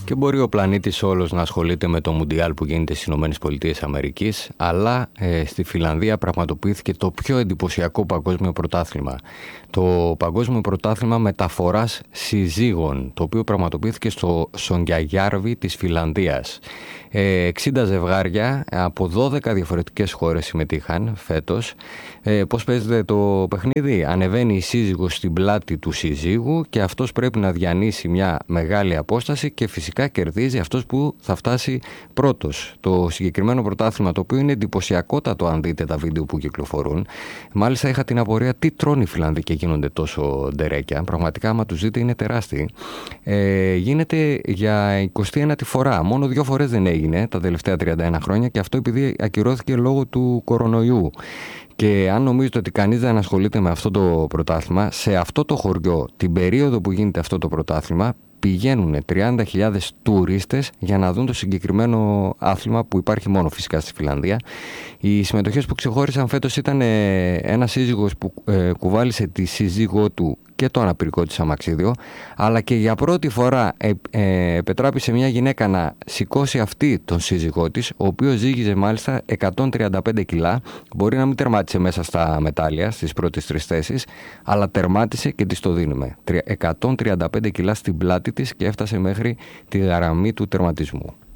Και μπορεί ο πλανήτης όλος να ασχολείται με το Μουντιάλ που γίνεται στις ΗΠΑ, αλλά στη Φινλανδία πραγματοποιήθηκε το πιο εντυπωσιακό παγκόσμιο πρωτάθλημα. Το Παγκόσμιο Πρωτάθλημα Μεταφοράς Συζύγων, το οποίο πραγματοποιήθηκε στο Σονγκιαγιάρβι της Φινλανδίας. 60 ζευγάρια από 12 διαφορετικές χώρες συμμετείχαν φέτος. Πώς παίζεται το παιχνίδι? Ανεβαίνει η σύζυγος στην πλάτη του συζύγου και αυτός πρέπει να διανύσει μια μεγάλη απόσταση και φυσικά κερδίζει αυτός που θα φτάσει πρώτος. Το συγκεκριμένο πρωτάθλημα, το οποίο είναι εντυπωσιακότατο αν δείτε τα βίντεο που κυκλοφορούν. Μάλιστα είχα την απορία τι τρώνε οι Φιλανδοί και γίνονται τόσο ντερέκια. Πραγματικά άμα τους δείτε είναι τεράστιοι. Γίνεται για 21η φορά. Μόνο 2 φορές δεν έγινε τα τελευταία 31 χρόνια και αυτό επειδή ακυρώθηκε λόγω του κορονοϊού. Και αν νομίζετε ότι κανείς δεν ασχολείται με αυτό το πρωτάθλημα, σε αυτό το χωριό, την περίοδο που γίνεται αυτό το πρωτάθλημα, πηγαίνουν 30.000 τουρίστες για να δουν το συγκεκριμένο άθλημα που υπάρχει μόνο φυσικά στη Φινλανδία. Οι συμμετοχές που ξεχώρισαν φέτος ήταν ένα σύζυγος που κουβάλισε τη σύζυγό του και το αναπηρικό της αμαξίδιο, αλλά και για πρώτη φορά επετράπησε μια γυναίκα να σηκώσει αυτή τον σύζυγό της, ο οποίος ζύγιζε μάλιστα 135 κιλά. Μπορεί να μην τερμάτισε μέσα στα μετάλλια στις πρώτες 3 θέσεις, αλλά τερμάτισε και της το δίνουμε. 135 κιλά στην πλάτη της και έφτασε μέχρι τη γραμμή του τερματισμού.